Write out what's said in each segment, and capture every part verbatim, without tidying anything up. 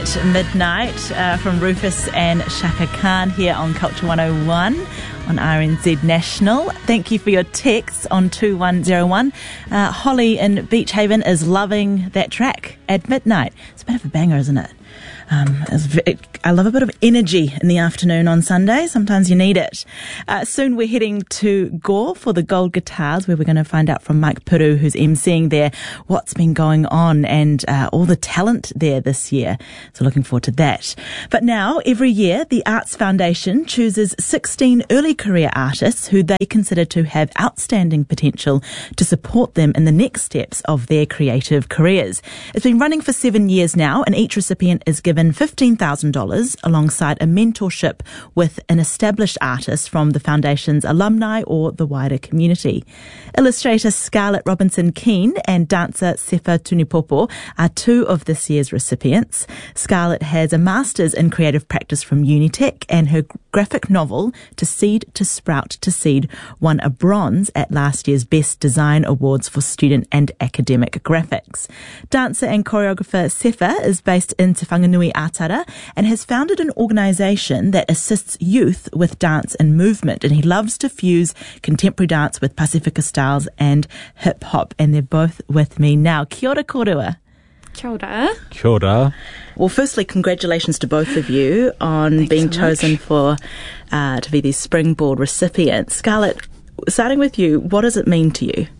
at midnight uh, from Rufus and Shaka Khan here on Culture one oh one on R N Z National. Thank you for your texts on two one oh one. Uh, Holly in Beach Haven is loving that track, At Midnight. It's a bit of a banger, isn't it? Um, it, I love a bit of energy in the afternoon on Sunday. Sometimes you need it. Uh, soon we're heading to Gore for the Gold Guitars, where we're going to find out from Mike Puru, who's emceeing there, what's been going on and uh, all the talent there this year. So looking forward to that. But now, every year, the Arts Foundation chooses sixteen early career artists who they consider to have outstanding potential to support them in the next steps of their creative careers. It's been running for seven years now, and each recipient is given fifteen thousand dollars alongside a mentorship with an established artist from the Foundation's alumni or the wider community. Illustrator Scarlett Robinson-Keane and dancer Sefa Tunipopo are two of this year's recipients. Scarlett has a master's in creative practice from Unitec, and her graphic novel, To Seed to Sprout to Seed, won a bronze at last year's Best Design Awards for Student and Academic Graphics. Dancer and choreographer Sefa is based in Te Whanganui Atara and has founded an organisation that assists youth with dance and movement, and he loves to fuse contemporary dance with Pasifika styles and hip hop, and they're both with me now. Kia ora korua. Kia ora. Kia ora. Well, firstly, congratulations to both of you on Thanks being so chosen much. for uh, to be these Springboard recipients. Scarlett, starting with you, what does it mean to you?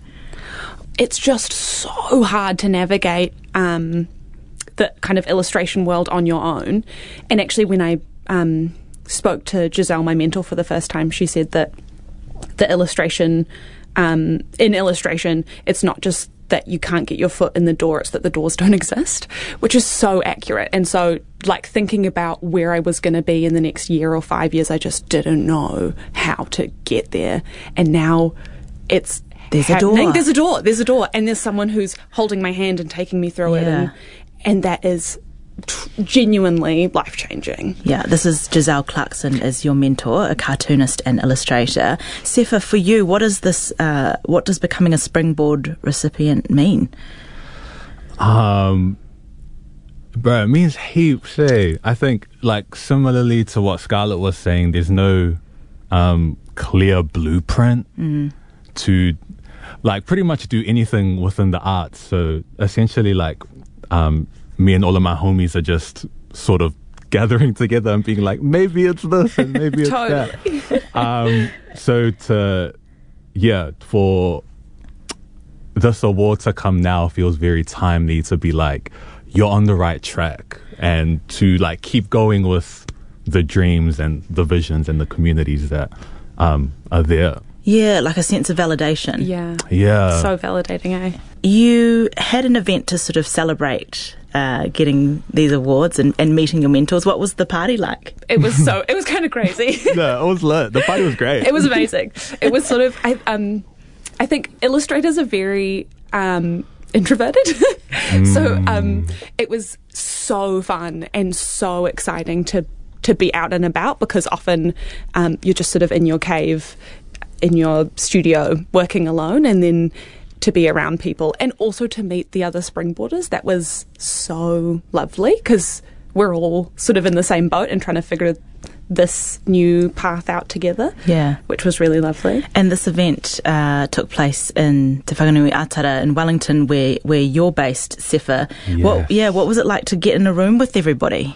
It's just so hard to navigate um, the kind of illustration world on your own. And actually, when I um, spoke to Giselle, my mentor, for the first time, she said that the illustration, um, in illustration, it's not just that you can't get your foot in the door, it's that the doors don't exist, which is so accurate. And so, like, thinking about where I was going to be in the next year or five years, I just didn't know how to get there. And now it's There's a happening. door. There's a door. There's a door. And there's someone who's holding my hand and taking me through it. Yeah. And, and that is t- genuinely life-changing. Yeah, this is Giselle Clarkson as your mentor, a cartoonist and illustrator. Sefa, for you, what is this? Uh, what does becoming a Springboard recipient mean? Um, bro, it means heaps, eh? I think, like, similarly to what Scarlett was saying, there's no um, clear blueprint mm. to, like, pretty much do anything within the arts. So, essentially, like, um, me and all of my homies are just sort of gathering together and being like, maybe it's this and maybe it's Totally. that. Um, so to, yeah, for this award to come now feels very timely to be like, you're on the right track, and to like keep going with the dreams and the visions and the communities that um, are there. Yeah, like a sense of validation. Yeah. Yeah. So validating, eh? You had an event to sort of celebrate uh, getting these awards and, and meeting your mentors. What was the party like? It was so, it was kind of crazy. No, it was lit. The party was great. It was amazing. It was sort of, I, um, I think illustrators are very um, introverted. So um, it was so fun and so exciting to, to be out and about, because often um, you're just sort of in your cave, in your studio, working alone, and then to be around people and also to meet the other Springboarders. That was so lovely, because we're all sort of in the same boat and trying to figure this new path out together. Yeah. Which was really lovely. And this event uh, took place in Te Whanganui Atara in Wellington, where, where you're based, Sefa. Yes. What, yeah, what was it like to get in a room with everybody?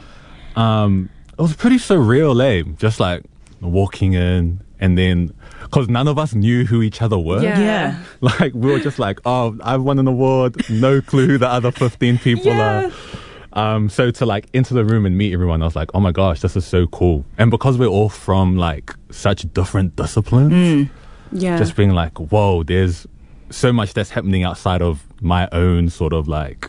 Um, it was pretty surreal, eh? Just like walking in, and then, because none of us knew who each other were. Yeah. Yeah. Like, we were just like, oh, I won an award, no clue who the other fifteen people Yeah. are. Um, so to like enter the room and meet everyone, I was like, oh my gosh, this is so cool. And because we're all from like such different disciplines, Mm. Yeah. just being like, whoa, there's so much that's happening outside of my own sort of like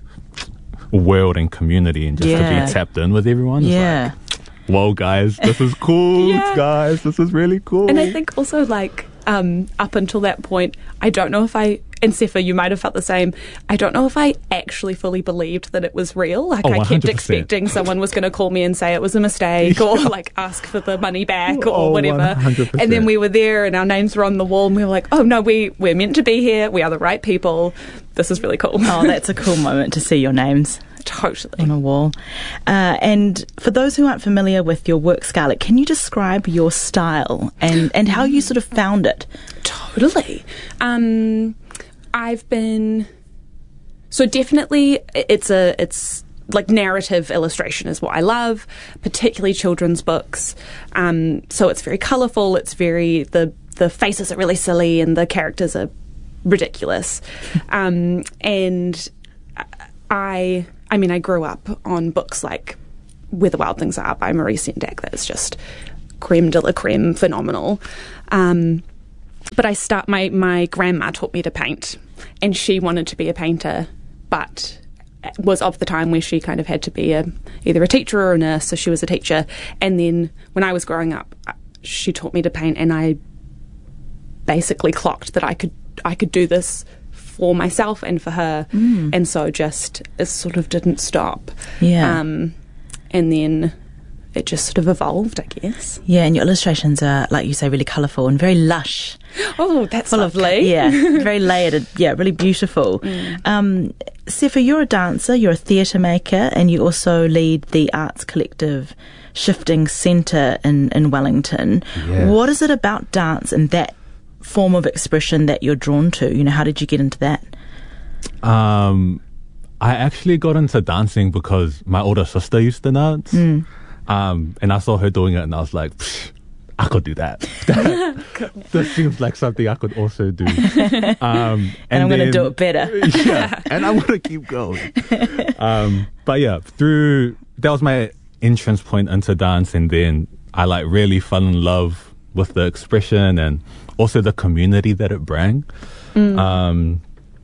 world and community, and just Yeah. to be tapped in with everyone. is Yeah. like, whoa, guys, this is cool, Yeah. guys, this is really cool. And I think also, like, um, up until that point, I don't know if I, and Sefa, you might have felt the same, I don't know if I actually fully believed that it was real. Like, Oh, I kept one hundred percent. expecting someone was going to call me and say it was a mistake, or like ask for the money back, or Oh, whatever. one hundred percent. And then we were there and our names were on the wall, and we were like, oh no, we, we're meant to be here, we are the right people, this is really cool. Oh, that's a cool moment to see your names Totally. On a wall. Uh, and for those who aren't familiar with your work, Scarlett, can you describe your style and, and how you sort of found it? Totally. Um, I've been... So definitely it's a... it's like narrative illustration is what I love, particularly children's books. Um, so it's very colourful. It's very... The, the faces are really silly and the characters are ridiculous. Um, and I... I mean, I grew up on books like Where the Wild Things Are by Marie Sendak. That's just creme de la creme, phenomenal. Um, but I start my, my grandma taught me to paint, and she wanted to be a painter, but was of the time where she kind of had to be a, either a teacher or a nurse, so she was a teacher. And then when I was growing up, she taught me to paint, and I basically clocked that I could I could do this for myself and for her, mm. and so just it sort of didn't stop. Yeah. Um, and then it just sort of evolved, I guess. Yeah, and your illustrations are, like you say, really colourful and very lush. Oh, that's full lovely. Of, yeah, very layered. Yeah, really beautiful. Mm. Um, Sepha, you're a dancer, you're a theatre maker, and you also lead the arts collective Shifting Centre in, in Wellington. Yes. What is it about dance and that form of expression that you're drawn to? You know, how did you get into that? Um, I actually got into dancing because my older sister used to dance. Mm. Um, and I saw her doing it and I was like, I could do that. that. That seems like something I could also do. Um, and, and I'm going to do it better. Yeah, and I want to keep going. Um, but yeah, through, that was my entrance point into dance, and then I like really fell in love with the expression and also the community that it brought. Mm. Um,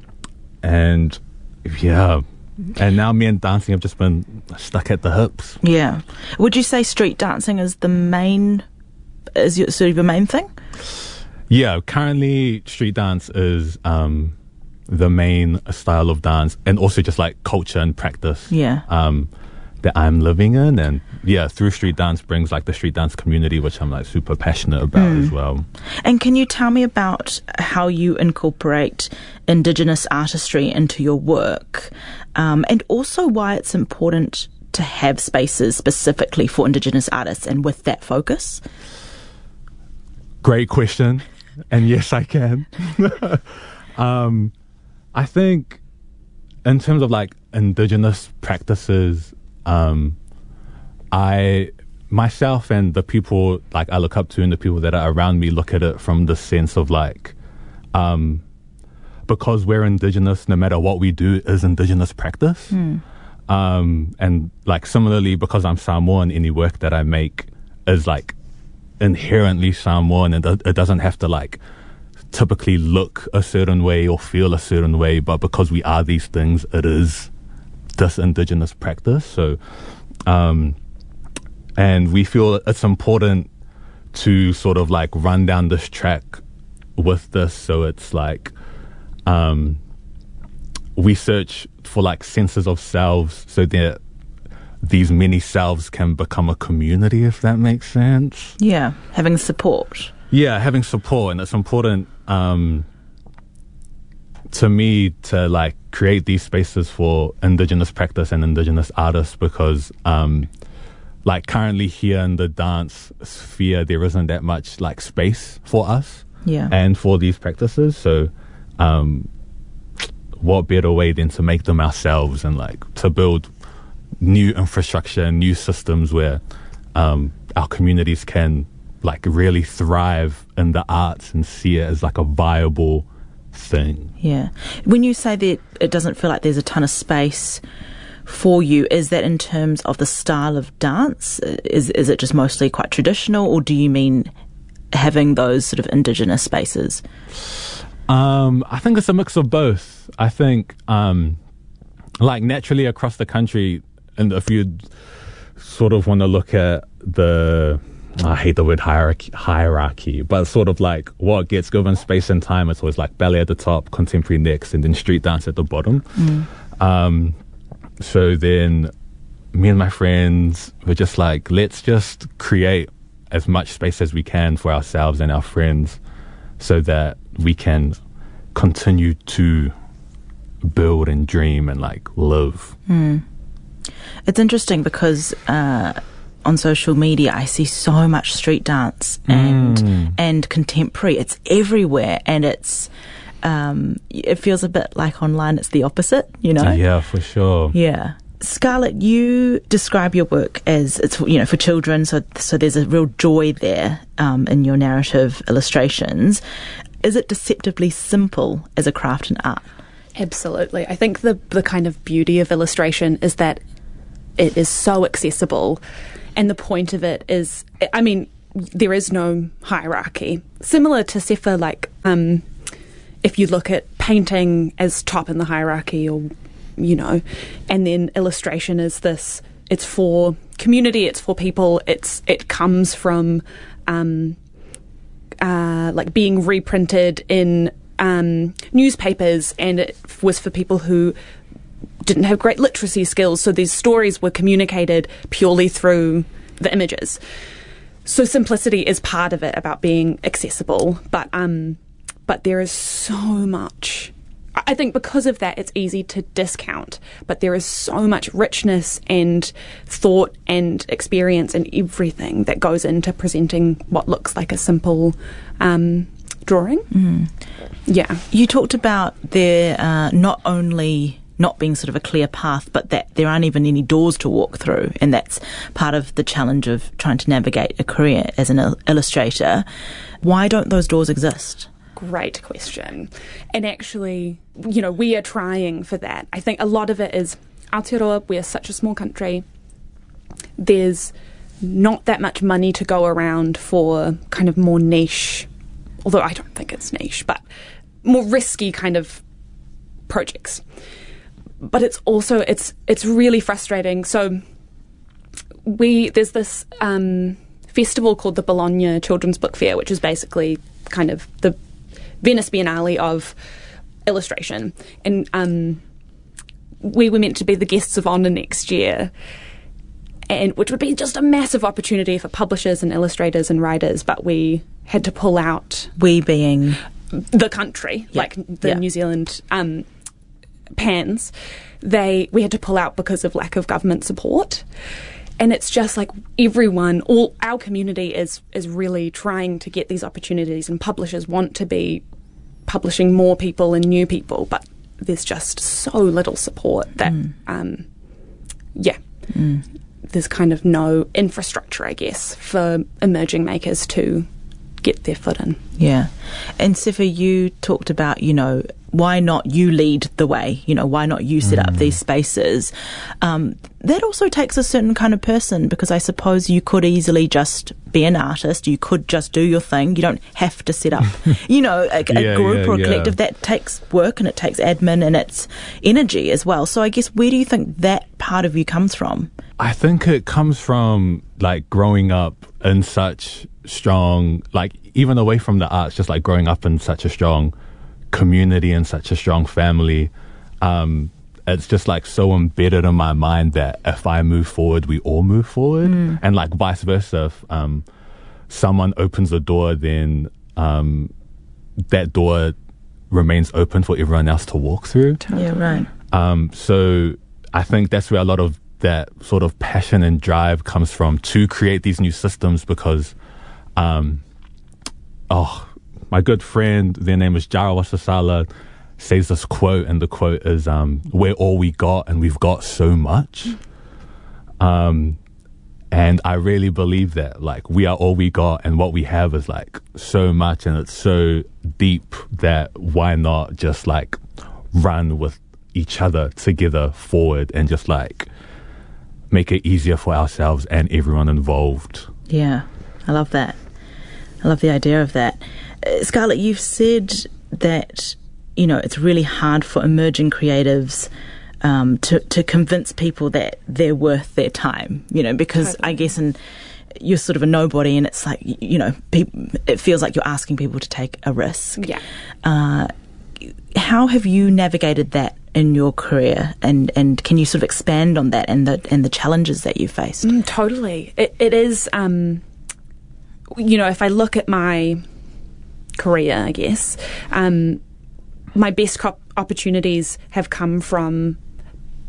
and yeah, and now me and dancing have just been stuck at the hips. Yeah. Would you say street dancing is the main, is your, sort of your main thing? Yeah, currently street dance is um, the main style of dance, and also just like culture and practice. Yeah. Um, that I'm living in, and yeah, through street dance brings like the street dance community, which I'm like super passionate about mm. as well. And can you tell me about how you incorporate Indigenous artistry into your work, um, and also why it's important to have spaces specifically for Indigenous artists and with that focus? Great question, and yes, I can. um, I think in terms of like Indigenous practices, Um, I, myself and the people like I look up to and the people that are around me look at it from the sense of like, um, because we're Indigenous, no matter what we do is Indigenous practice. Mm. Um, and like similarly, because I'm Samoan, any work that I make is like inherently Samoan, and it doesn't have to like typically look a certain way or feel a certain way, but because we are these things, it is this Indigenous practice. So um and we feel it's important to sort of like run down this track with this, so it's like um we search for like senses of selves so that these many selves can become a community, if that makes sense. Yeah, having support. Yeah, having support, and it's important um to me to like create these spaces for Indigenous practice and Indigenous artists, because um like currently here in the dance sphere there isn't that much like space for us, yeah, and for these practices. So um what better way than to make them ourselves and like to build new infrastructure and new systems where um our communities can like really thrive in the arts and see it as like a viable thing. Yeah. When you say that it doesn't feel like there's a ton of space for you, is that in terms of the style of dance? Is is it just mostly quite traditional, or do you mean having those sort of Indigenous spaces? Um, I think it's a mix of both. I think um, like naturally across the country, and if you sort of want to look at the I hate the word hierarchy, hierarchy, but sort of like what gets given space and time, it's always like ballet at the top, contemporary next, and then street dance at the bottom. Mm. Um, so then me and my friends were just like, let's just create as much space as we can for ourselves and our friends so that we can continue to build and dream and like live. Mm. It's interesting because uh, on social media I see so much street dance and Mm. and contemporary. It's everywhere, and it's um, it feels a bit like online it's the opposite, you know? Yeah, for sure. Yeah. Scarlett, you describe your work as it's, you know, for children, so so there's a real joy there um, in your narrative illustrations. Is it deceptively simple as a craft and art? Absolutely. I think the the kind of beauty of illustration is that it is so accessible, and the point of it is, I mean, there is no hierarchy. Similar to Sefa, like um, if you look at painting as top in the hierarchy, or you know, and then illustration is this. It's for community. It's for people. It's it comes from um, uh, like being reprinted in um, newspapers, and it was for people who didn't have great literacy skills. So these stories were communicated purely through the images. So simplicity is part of it, about being accessible, but um, but there is so much. I think because of that, it's easy to discount, but there is so much richness and thought and experience and everything that goes into presenting what looks like a simple um, drawing. Mm. Yeah. You talked about there uh, not only not being sort of a clear path, but that there aren't even any doors to walk through, and that's part of the challenge of trying to navigate a career as an il- illustrator. Why don't those doors exist? Great question. And actually, you know, we are trying for that. I think a lot of it is Aotearoa, we're such a small country. There's not that much money to go around for kind of more niche, although I don't think it's niche, but more risky kind of projects. But it's also, it's it's really frustrating. So we there's this um, festival called the Bologna Children's Book Fair, which is basically kind of the Venice Biennale of illustration. And um, we were meant to be the guests of honour next year, and which would be just a massive opportunity for publishers and illustrators and writers, but we had to pull out. We being? The country, Yeah. like the Yeah. New Zealand um, P A N S. They, we had to pull out because of lack of government support. And it's just like everyone, all our community is is really trying to get these opportunities, and publishers want to be publishing more people and new people, but there's just so little support that, Mm. um, yeah, Mm. there's kind of no infrastructure, I guess, for emerging makers to get their foot in. Yeah. And Sefa, you talked about, you know, why not you lead the way? You know, why not you set up these spaces? Um, that also takes a certain kind of person, because I suppose you could easily just be an artist. You could just do your thing. You don't have to set up, you know, a, a Yeah, group yeah, or a yeah. collective. That takes work, and it takes admin, and it's energy as well. So I guess, where do you think that part of you comes from? I think it comes from like growing up in such strong, like even away from the arts, just like growing up in such a strong community and such a strong family. Um, it's just like so embedded in my mind that if I move forward, we all move forward, Mm. and like vice versa. If um, someone opens the door, then um, that door remains open for everyone else to walk through. Yeah, right. Um, so I think that's where a lot of that sort of passion and drive comes from, to create these new systems, because, um, oh, my good friend, their name is Jara Wasasala, says this quote, and the quote is, um, we're all we got, and we've got so much. Um, and I really believe that, like, we are all we got, and what we have is like so much, and it's so deep that why not just like run with each other together forward, and just like make it easier for ourselves and everyone involved. Yeah, I love that. I love the idea of that. Uh, Scarlett, you've said that, you know, it's really hard for emerging creatives um, to, to convince people that they're worth their time, you know, because Totally. I guess in, you're sort of a nobody, and it's like, you know, peop it feels like you're asking people to take a risk. Yeah. Uh, how have you navigated that in your career, and, and can you sort of expand on that and the and the challenges that you faced? Mm, totally. It, it is, um, you know, if I look at my career, I guess, um, my best cop- opportunities have come from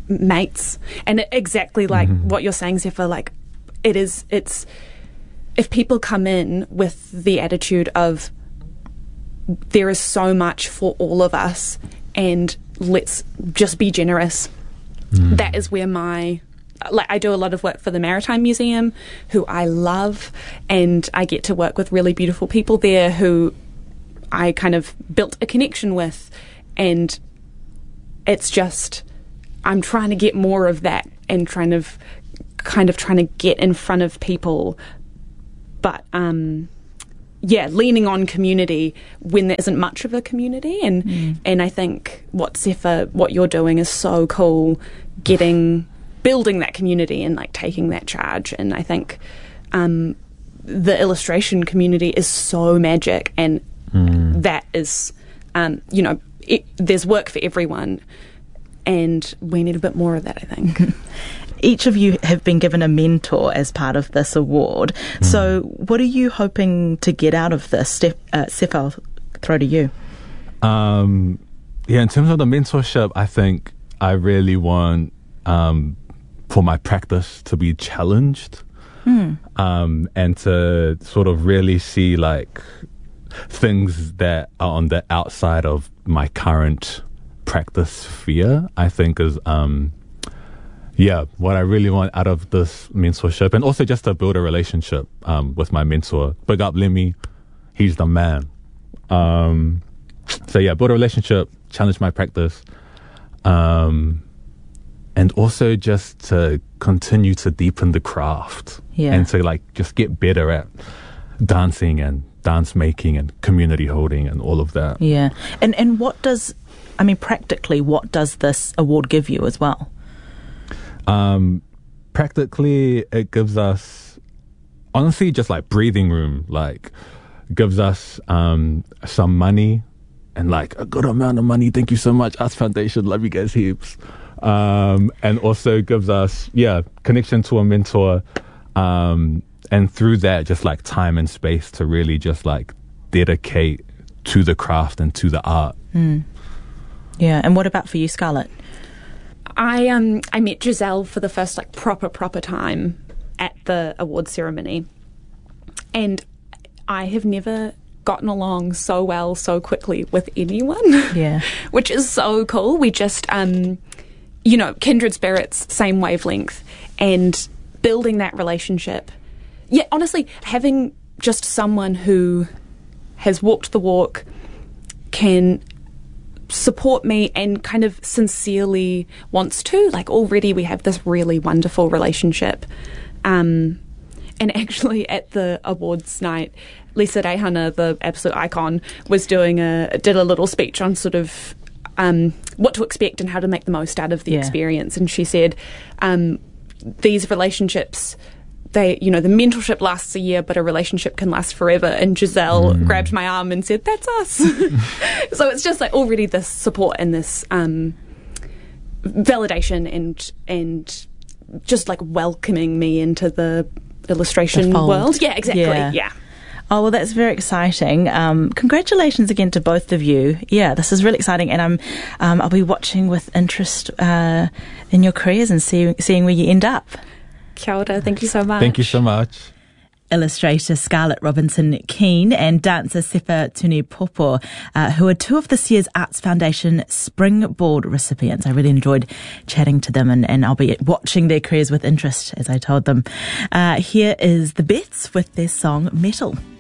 mates. And it, exactly like mm-hmm. what you're saying, Zephyr, like it is, it's, if people come in with the attitude of there is so much for all of us and let's just be generous, mm. that is where my, like I do a lot of work for the Maritime Museum, who I love, and I get to work with really beautiful people there who I kind of built a connection with, and it's just, I'm trying to get more of that and trying to kind of trying to get in front of people, but um yeah, leaning on community when there isn't much of a community, and mm. and I think what Zephyr, what you're doing is so cool, getting building that community and like taking that charge. And I think um the illustration community is so magic, and mm. that is um you know it, there's work for everyone, and we need a bit more of that, I think. Each of you have been given a mentor as part of this award. Mm. So what are you hoping to get out of this? Steph, uh, Steph, I'll throw to you. Um, yeah, in terms of the mentorship, I think I really want um, for my practice to be challenged, mm. um, and to sort of really see like things that are on the outside of my current practice sphere, I think is... Um, Yeah, what I really want out of this mentorship, and also just to build a relationship um, with my mentor. Big up Lemmy, he's the man. Um, so yeah, build a relationship, challenge my practice, um, and also just to continue to deepen the craft, yeah. and to like just get better at dancing and dance making and community holding and all of that. Yeah, and and what does, I mean, practically, what does this award give you as well? Um, practically, it gives us, honestly, just like breathing room, like gives us um, some money and like a good amount of money. Thank you so much, Arts Foundation. Love you guys heaps. Um, and also gives us, yeah, connection to a mentor. Um, and through that, just like time and space to really just like dedicate to the craft and to the art. Mm. Yeah. And what about for you, Scarlett? I um I met Giselle for the first like proper proper time at the award ceremony, and I have never gotten along so well so quickly with anyone. Yeah, which is so cool. We just um you know kindred spirits, same wavelength, and building that relationship. Yeah, honestly, having just someone who has walked the walk, can support me and kind of sincerely wants to, like already we have this really wonderful relationship. Um, and actually at the awards night, Lisa Reihana, the absolute icon, was doing a, did a little speech on sort of um, what to expect and how to make the most out of the yeah. experience. And she said, um, these relationships, they, you know, the mentorship lasts a year, but a relationship can last forever. And Giselle mm. grabbed my arm and said, "That's us." So it's just like already this support and this um, validation and and just like welcoming me into the illustration the world. Yeah, exactly. Yeah. yeah. Oh, well, that's very exciting. Um, congratulations again to both of you. Yeah, this is really exciting, and I'm um, I'll be watching with interest uh, in your careers and see, seeing where you end up. Kia ora, thank you so much. Thank you so much. Illustrator Scarlett Robinson-Keane and dancer Zephyr Tunupopo, uh, who are two of this year's Arts Foundation Springboard recipients. I really enjoyed chatting to them, and, and I'll be watching their careers with interest, as I told them. Uh, here is the Beths with their song Metal.